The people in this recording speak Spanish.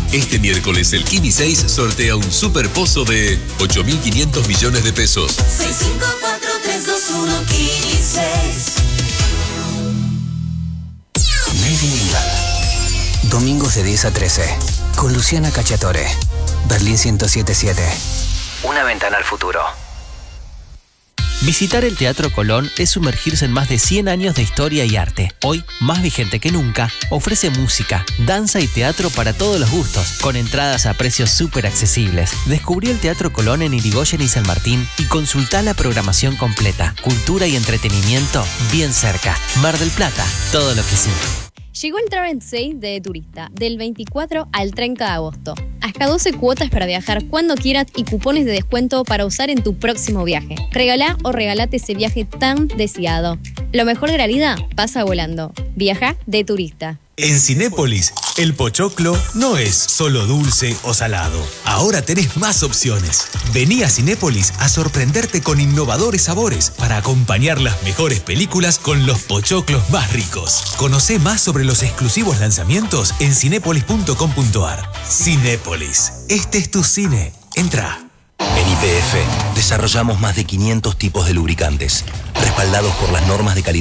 Este miércoles el Kini 6 sortea un super pozo de 8.500 millones de pesos. 654-321 Kini 6. Made in England. Domingos de 10 a 13. Con Luciana Cacciatore. Berlín 107.7. Una ventana al futuro. Visitar el Teatro Colón es sumergirse en más de 100 años de historia y arte. Hoy, más vigente que nunca, ofrece música, danza y teatro para todos los gustos, con entradas a precios súper accesibles. Descubrí el Teatro Colón en Irigoyen y San Martín y consultá la programación completa. Cultura y entretenimiento bien cerca. Mar del Plata, todo lo que sí. Llegó el Travel Sale de Turista, del 24 al 30 de agosto. Hasta 12 cuotas para viajar cuando quieras y cupones de descuento para usar en tu próximo viaje. Regalá o regalate ese viaje tan deseado. Lo mejor de la vida pasa volando. Viaja de Turista. En Cinépolis, el pochoclo no es solo dulce o salado. Ahora tenés más opciones. Vení a Cinépolis a sorprenderte con innovadores sabores para acompañar las mejores películas con los pochoclos más ricos. Conocé más sobre los exclusivos lanzamientos en cinépolis.com.ar. Cinépolis, este es tu cine. Entra. En YPF desarrollamos más de 500 tipos de lubricantes, respaldados por las normas de calidad